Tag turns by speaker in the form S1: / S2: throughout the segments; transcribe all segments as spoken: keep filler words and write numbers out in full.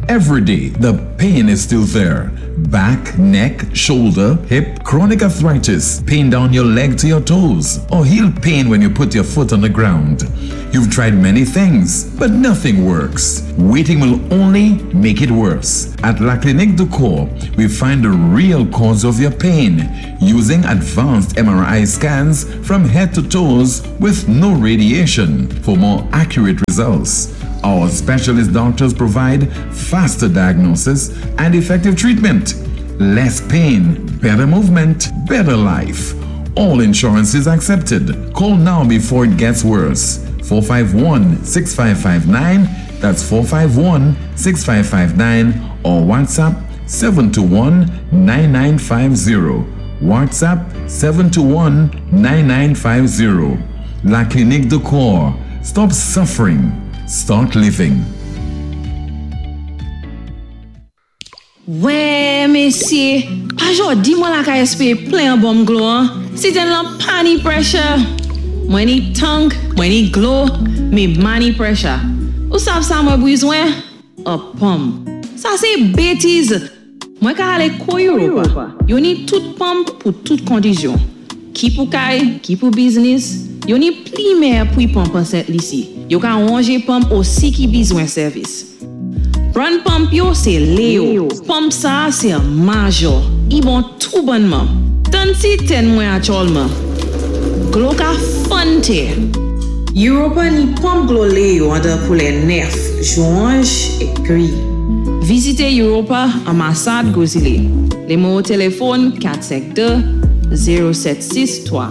S1: Every day, the pain is still there. Back, neck, shoulder, hip, chronic arthritis, pain down your leg to your toes, or heel pain when you put your foot on the ground. You've tried many things, but nothing works. Waiting will only make it worse. At La Clinique du Corps, we find the real cause of your pain using advanced M R I scans from head to toes with no radiation for more accurate results. Our specialist doctors provide faster diagnosis and effective treatment. Less pain, better movement, better life. All insurance is accepted. Call now before it gets worse. four five one, six five five nine, that's four five one, six five five nine, or WhatsApp seven two one, nine nine five zero. WhatsApp seven two one, nine nine five zero. La Clinique du Corps. Stop suffering. Start living.
S2: Ouais, messieurs, aujourd'hui, moi, la K S P plein bon glow. Si t'es la pani pressure, moi, ni tongue, moi, ni glow, mais money pressure. Ou savez ça, moi, besoin? A pomme. Ça, c'est bêtise. Moi, quand aller à Europa, yo ni toute pomme pour toute condition. Qui pour kay, qui pour business, yo ni pli mer pour pomme cette ici. Yo ka ranger pomme aussi qui besoin service. Prendre pomme yo c'est Léo. Pomme ça c'est major. Ils vont tout bonnement. Tant si ten moins actuellement. Glo ka fonte. Europa ni pomme glo Léo under pour les neuf, juin et gris. Visitez Europa ambassade Gozile. Les mots au téléphone quatre cinq deux, zéro sept six trois.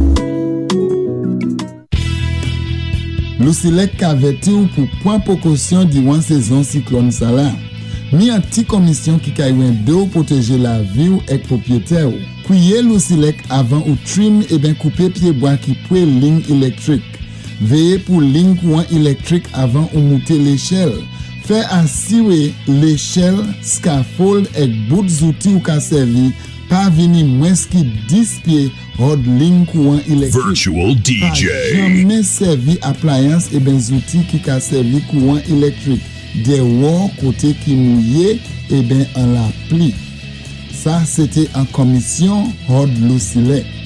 S3: Lucilec averti ou pour point précaution durant saison cyclone Sala. Mi un petit commission qui caille de protéger la vie et propriétaire. Couiller Lucilec avant ou trim et bien couper pied bois qui peut ligne électrique. Veillez pour ligne courant électrique avant ou monter l'échelle. Faire assurer l'échelle, scaffold et bout d'outils ou ka servi pas venir moins qui dix pieds hors ligne courant électrique.
S4: Virtual D J.
S3: Jamais servi appliance et ben outils qui ka servi courant électrique. Des wall côté qui mouillé et ben en la pli. Ça c'était en commission hors Lucilec.